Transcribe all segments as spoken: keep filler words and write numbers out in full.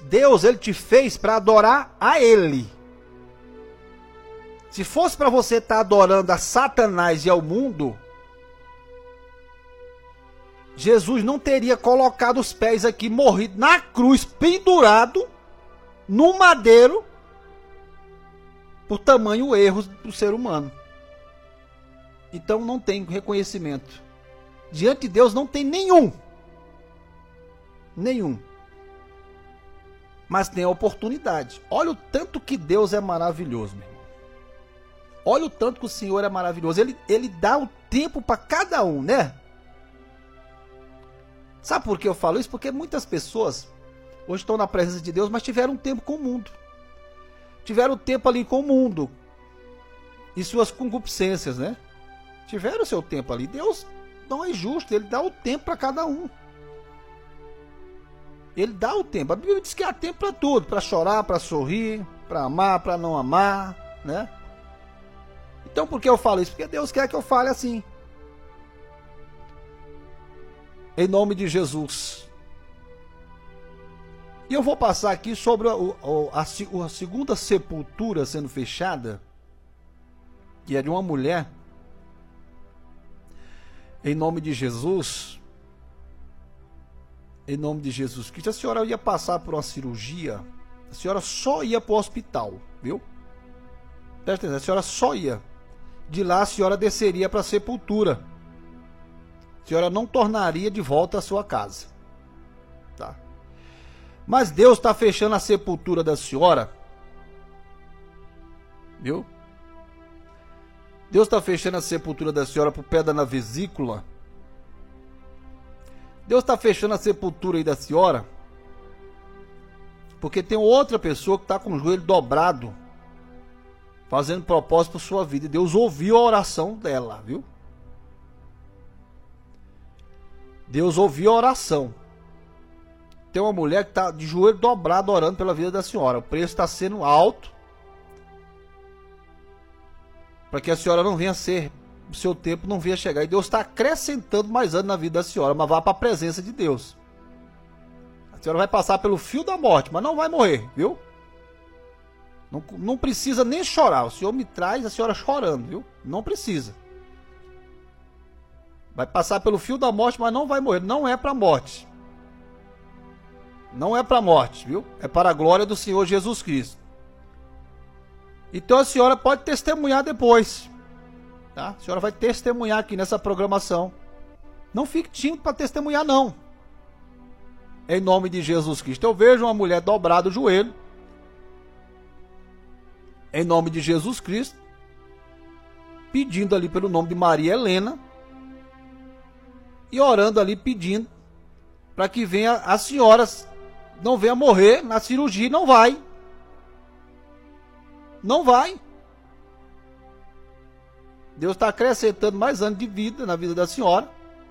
Deus, ele te fez para adorar a ele. Se fosse para você estar adorando a Satanás e ao mundo, Jesus não teria colocado os pés aqui, morrido na cruz, pendurado, no madeiro, por tamanho erro do ser humano. Então não tem reconhecimento. Diante de Deus não tem nenhum. Nenhum. Mas tem a oportunidade. Olha o tanto que Deus é maravilhoso, meu irmão. Olha o tanto que o Senhor é maravilhoso. Ele, ele dá o tempo para cada um, né? Sabe por que eu falo isso? Porque muitas pessoas hoje estão na presença de Deus, mas tiveram um tempo com o mundo. Tiveram tempo ali com o mundo. E suas concupiscências, né? Tiveram o seu tempo ali. Deus não é justo. Ele dá o tempo para cada um. Ele dá o tempo. A Bíblia diz que há tempo para tudo. Para chorar, para sorrir, para amar, para não amar, né? Então por que eu falo isso? Porque Deus quer que eu fale assim. Em nome de Jesus. E eu vou passar aqui sobre a, a, a, a segunda sepultura sendo fechada. Que é de uma mulher. Em nome de Jesus. Em nome de Jesus Cristo. A senhora ia passar por uma cirurgia. A senhora só ia para o hospital. Viu? Presta atenção. A senhora só ia. De lá a senhora desceria para a sepultura. A senhora não tornaria de volta a sua casa. Tá? Mas Deus está fechando a sepultura da senhora. Viu? Deus está fechando a sepultura da senhora por pedra na vesícula. Deus está fechando a sepultura aí da senhora. Porque tem outra pessoa que está com o joelho dobrado. Fazendo propósito para sua vida. E Deus ouviu a oração dela, viu? Deus ouviu a oração. Tem uma mulher que está de joelho dobrado orando pela vida da senhora. O preço está sendo alto. Para que a senhora não venha ser, o seu tempo não venha chegar. E Deus está acrescentando mais anos na vida da senhora. Mas vá para a presença de Deus. A senhora vai passar pelo fio da morte, mas não vai morrer, viu? Não, não precisa nem chorar. O Senhor me traz a senhora chorando, viu? Não precisa. Vai passar pelo fio da morte, mas não vai morrer. Não é para a morte. Não é para a morte, viu? É para a glória do Senhor Jesus Cristo. Então a senhora pode testemunhar depois. Tá? A senhora vai testemunhar aqui nessa programação. Não fique tímido para testemunhar, não. Em nome de Jesus Cristo. Eu vejo uma mulher dobrada o joelho. Em nome de Jesus Cristo. Pedindo ali pelo nome de Maria Helena. E orando ali pedindo para que venha as senhoras, não venha morrer na cirurgia. Não vai. Não vai. Deus está acrescentando mais anos de vida na vida da senhora.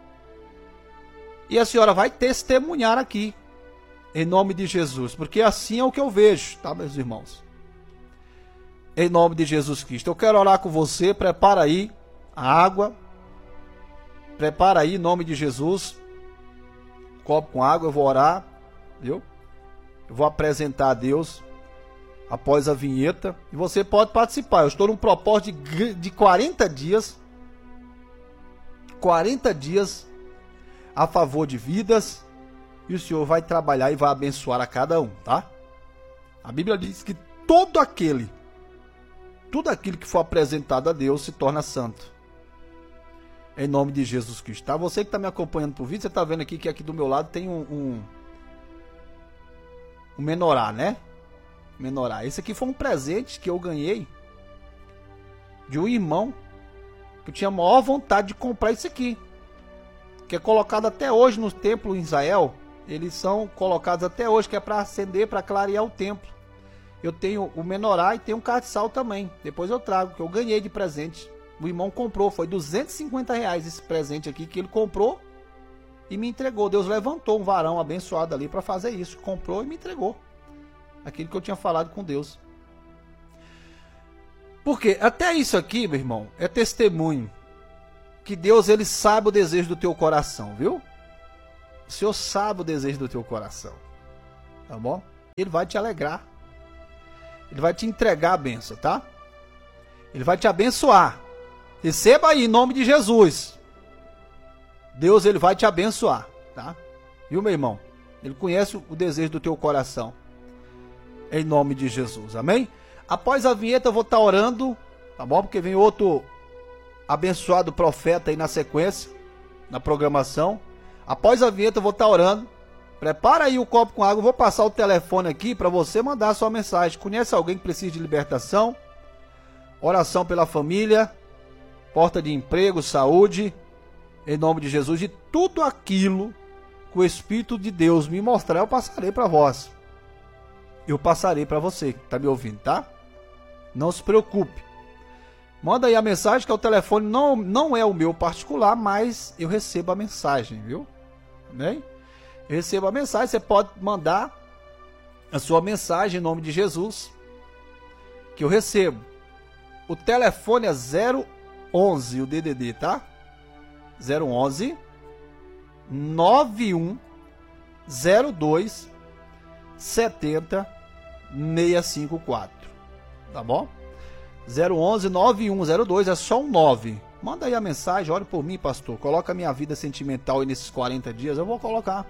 E a senhora vai testemunhar aqui. Em nome de Jesus. Porque assim é o que eu vejo, tá, meus irmãos? Em nome de Jesus Cristo. Eu quero orar com você. Prepara aí a água. Prepara aí em nome de Jesus. Copo com água, eu vou orar. Viu? Eu vou apresentar a Deus após a vinheta. E você pode participar. Eu estou num propósito de, de quarenta dias. quarenta dias a favor de vidas. E o Senhor vai trabalhar e vai abençoar a cada um, tá? A Bíblia diz que todo aquele, tudo aquilo que for apresentado a Deus se torna santo. Em nome de Jesus Cristo, tá? Você que está me acompanhando por vídeo, você está vendo aqui que aqui do meu lado tem um, um, um menorá, né? Menorá. Esse aqui foi um presente que eu ganhei de um irmão que eu tinha a maior vontade de comprar isso aqui. Que é colocado até hoje no templo em Israel. Eles são colocados até hoje, que é para acender, para clarear o templo. Eu tenho o menorá e tenho um castiçal também. Depois eu trago, que eu ganhei de presente. O irmão comprou, foi duzentos e cinquenta reais esse presente aqui que ele comprou e me entregou. Deus levantou um varão abençoado ali para fazer isso. Comprou e me entregou. Aquilo que eu tinha falado com Deus. Porque até isso aqui, meu irmão, é testemunho. Que Deus, ele sabe o desejo do teu coração, viu? O Senhor sabe o desejo do teu coração. Tá bom? Ele vai te alegrar. Ele vai te entregar a bênção, tá? Ele vai te abençoar. Receba aí, em nome de Jesus. Deus, ele vai te abençoar, tá? Viu, meu irmão? Ele conhece o desejo do teu coração. Em nome de Jesus, amém? Após a vinheta eu vou estar orando, tá bom? Porque vem outro abençoado profeta aí na sequência, na programação. Após a vinheta eu vou estar orando. Prepara aí o copo com água, eu vou passar o telefone aqui para você mandar a sua mensagem. Conhece alguém que precisa de libertação? Oração pela família, porta de emprego, saúde, em nome de Jesus. E tudo aquilo que o Espírito de Deus me mostrar, eu passarei para vós. Eu passarei para você que está me ouvindo, tá? Não se preocupe. Manda aí a mensagem, que o telefone não, não é o meu particular, mas eu recebo a mensagem, viu? Amém? Eu recebo a mensagem, você pode mandar a sua mensagem em nome de Jesus, que eu recebo. O telefone é zero onze, o D D D, tá? zero onze nove um zero dois setenta seis cinco quatro, tá bom? zero onze nove um zero dois, é só um nove. Manda aí a mensagem, ore por mim, pastor. Coloca a minha vida sentimental aí nesses quarenta dias, eu vou colocar.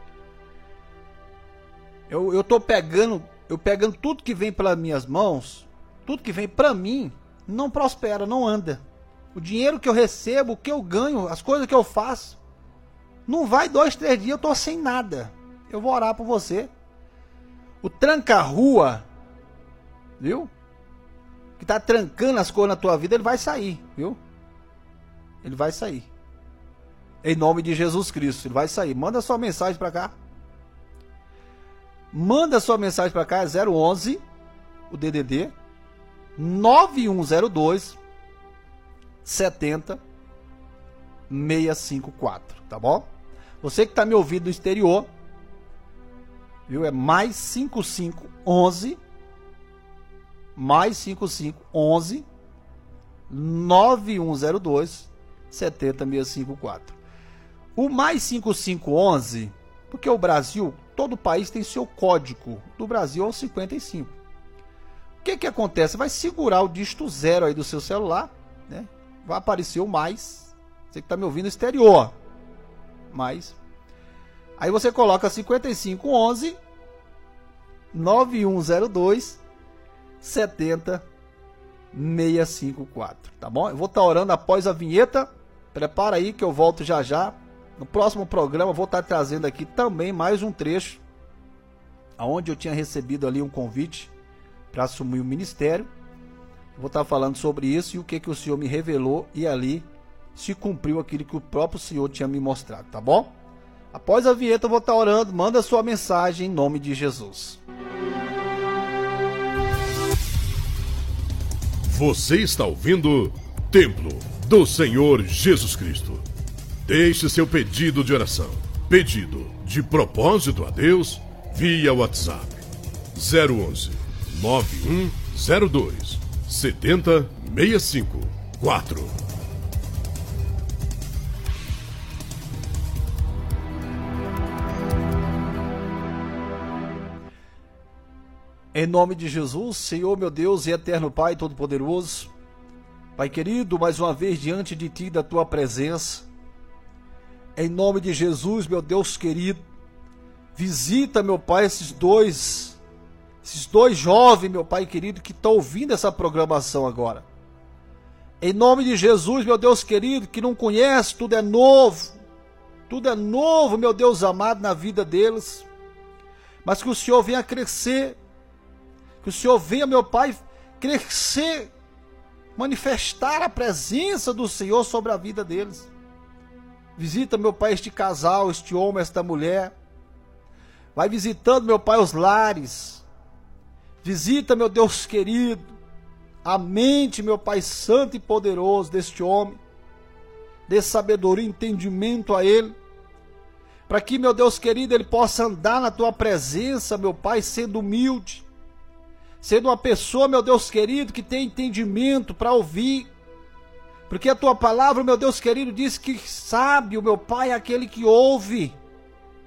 Eu, eu tô pegando, eu pegando tudo que vem pelas minhas mãos, tudo que vem pra mim, não prospera, não anda. O dinheiro que eu recebo, o que eu ganho, as coisas que eu faço, não vai dois, três dias, eu tô sem nada. Eu vou orar por você. O tranca-rua, viu? Que tá trancando as coisas na tua vida, ele vai sair, viu? Ele vai sair. Em nome de Jesus Cristo, ele vai sair. Manda sua mensagem pra cá. Manda sua mensagem pra cá, é zero onze, o D D D, nove um zero dois setenta seis cinco quatro, tá bom? Você que tá me ouvindo no exterior, viu? É mais cinco cinco onze, mais cinco cinco onze, nove um zero dois setenta seis cinco quatro. O mais cinco cinco onze, porque o Brasil, todo país tem seu código. Do Brasil é o cinquenta e cinco. O que que acontece? Vai segurar o dígito zero aí do seu celular, né? Vai aparecer o mais. Você que está me ouvindo no exterior. Mais. Aí você coloca cinquenta e cinco onze nove um zero dois setenta seis cinco quatro, tá bom? Eu vou estar orando após a vinheta. Prepara aí que eu volto já já. No próximo programa eu vou estar trazendo aqui também mais um trecho aonde eu tinha recebido ali um convite para assumir o ministério. Eu vou estar falando sobre isso e o que que o Senhor me revelou, e ali se cumpriu aquilo que o próprio Senhor tinha me mostrado, tá bom? Após a vinheta eu vou estar orando. Manda sua mensagem em nome de Jesus. Você está ouvindo Templo do Senhor Jesus Cristo. Deixe seu pedido de oração, pedido de propósito a Deus, via WhatsApp zero onze nove um zero dois setenta seis cinco quatro. Em nome de Jesus, Senhor meu Deus e eterno Pai Todo-Poderoso, Pai querido, mais uma vez diante de Ti, da Tua presença, em nome de Jesus, meu Deus querido, visita, meu Pai, esses dois, esses dois jovens, meu Pai querido, que estão ouvindo essa programação agora. Em nome de Jesus, meu Deus querido, que não conhece, tudo é novo, tudo é novo, meu Deus amado, na vida deles, mas que o Senhor venha crescer, que o Senhor venha, meu Pai, crescer, manifestar a presença do Senhor sobre a vida deles. Visita, meu Pai, este casal, este homem, esta mulher. Vai visitando, meu Pai, os lares. Visita, meu Deus querido, a mente, meu Pai santo e poderoso deste homem. Dê sabedoria e entendimento a ele. Para que, meu Deus querido, ele possa andar na Tua presença, meu Pai, sendo humilde. Sendo uma pessoa, meu Deus querido, que tem entendimento para ouvir. Porque a Tua palavra, meu Deus querido, diz que sábio, meu Pai, é aquele que ouve.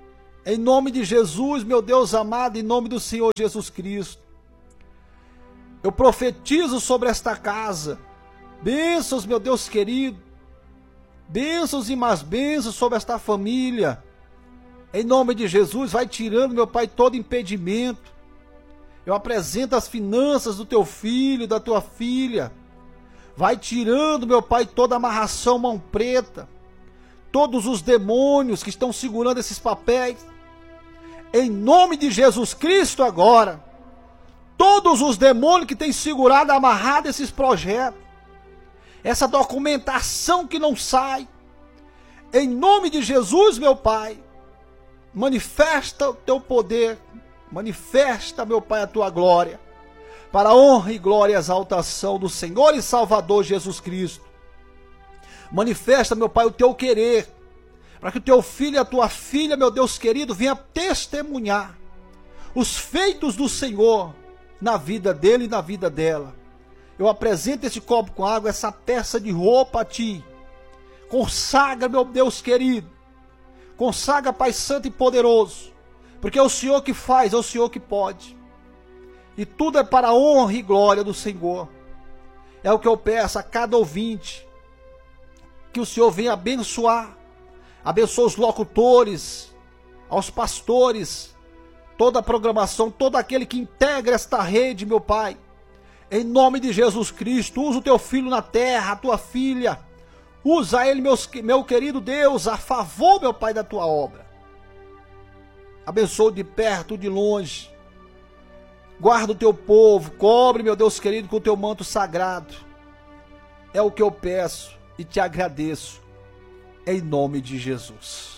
Em nome de Jesus, meu Deus amado, em nome do Senhor Jesus Cristo. Eu profetizo sobre esta casa. Bênçãos, meu Deus querido. Bênçãos e mais bênçãos sobre esta família. Em nome de Jesus, vai tirando, meu Pai, todo impedimento. Eu apresento as finanças do teu filho, da tua filha. Vai tirando, meu Pai, toda amarração, mão preta. Todos os demônios que estão segurando esses papéis. Em nome de Jesus Cristo agora. Todos os demônios que têm segurado, amarrado esses projetos. Essa documentação que não sai. Em nome de Jesus, meu Pai. Manifesta o teu poder. Manifesta, meu Pai, a tua glória. Para a honra e glória e exaltação do Senhor e Salvador Jesus Cristo. Manifesta, meu Pai, o teu querer. Para que o teu filho e a tua filha, meu Deus querido, venha testemunhar os feitos do Senhor na vida dele e na vida dela. Eu apresento esse copo com água, essa peça de roupa a ti. Consagra, meu Deus querido. Consagra, Pai Santo e poderoso. Porque é o Senhor que faz, é o Senhor que pode. E tudo é para a honra e glória do Senhor. É o que eu peço a cada ouvinte. Que o Senhor venha abençoar. Abençoa os locutores, aos pastores, toda a programação, todo aquele que integra esta rede, meu Pai. Em nome de Jesus Cristo, usa o teu filho na terra, a tua filha. Usa ele, meus, meu querido Deus, a favor, meu Pai, da tua obra. Abençoa de perto, de longe. Guarda o teu povo, cobre, meu Deus querido, com o teu manto sagrado. É o que eu peço e te agradeço. Em nome de Jesus.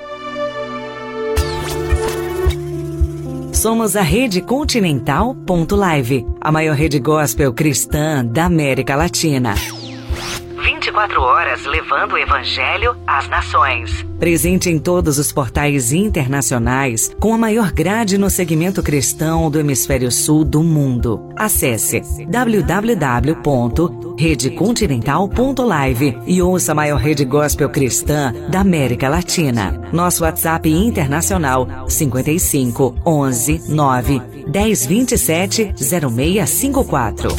Somos a Rede Continental ponto live, a maior rede gospel cristã da América Latina. vinte e quatro horas levando o Evangelho às nações. Presente em todos os portais internacionais, com a maior grade no segmento cristão do hemisfério sul do mundo. Acesse w w w ponto rede continental ponto live e ouça a maior rede gospel cristã da América Latina. Nosso WhatsApp internacional cinquenta e cinco, onze, nove, dez, vinte e sete, zero seis cinco quatro.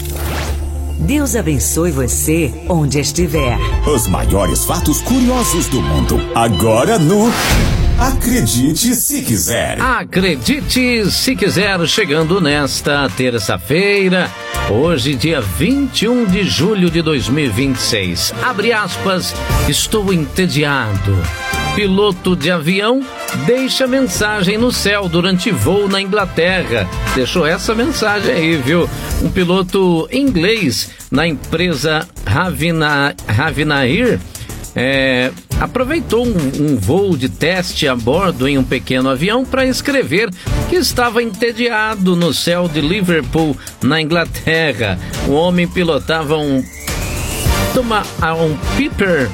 Deus abençoe você onde estiver. Os maiores fatos curiosos do mundo. Agora no Acredite Se Quiser. Acredite Se Quiser, chegando nesta terça-feira, hoje dia vinte e um de julho de dois mil e vinte e seis. Abre aspas, estou entediado. Piloto de avião deixa mensagem no céu durante voo na Inglaterra. Deixou essa mensagem aí, viu? Um piloto inglês na empresa Ravina, Ravinair é, aproveitou um, um voo de teste a bordo em um pequeno avião para escrever que estava entediado no céu de Liverpool, na Inglaterra. O homem pilotava um, toma, um Piper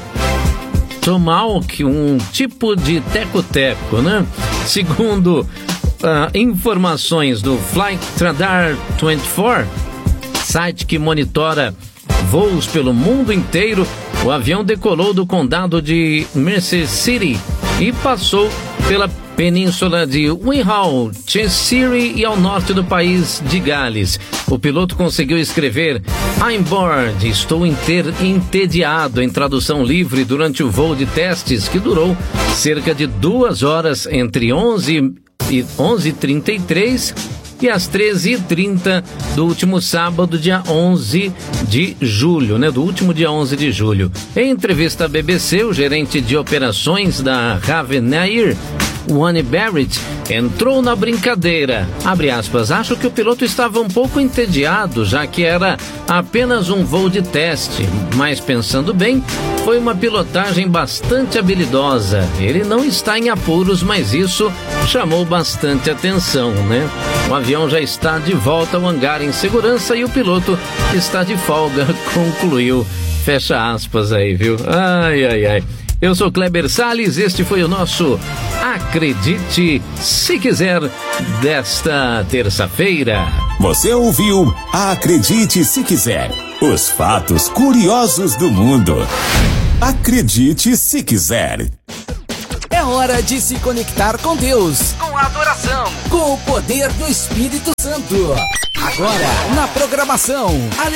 Tomahawk, um tipo de teco-teco, né? Segundo uh, informações do Flight Radar vinte e quatro, site que monitora voos pelo mundo inteiro, o avião decolou do condado de Mercer City e passou pela península de Winhall, Cheshire e ao norte do país de Gales. O piloto conseguiu escrever I'm bored, estou inter- entediado, em tradução livre, durante o voo de testes que durou cerca de duas horas entre onze e trinta e três e às treze e trinta do último sábado, dia onze de julho, né? Do último dia onze de julho. Em entrevista à B B C, o gerente de operações da Ravinair, Wayne Barrett, entrou na brincadeira. Abre aspas, acho que o piloto estava um pouco entediado, já que era apenas um voo de teste, mas pensando bem, foi uma pilotagem bastante habilidosa. Ele não está em apuros, mas isso chamou bastante atenção, né? O avião já está de volta ao hangar em segurança e o piloto está de folga, concluiu. Fecha aspas aí, viu? Ai, ai, ai. Eu sou Kleber Salles, este foi o nosso Acredite Se Quiser desta terça-feira. Você ouviu Acredite Se Quiser, os fatos curiosos do mundo. Acredite Se Quiser. É hora hora de se conectar com Deus, Com adoração. com o poder do Espírito Santo. Agora, na programação,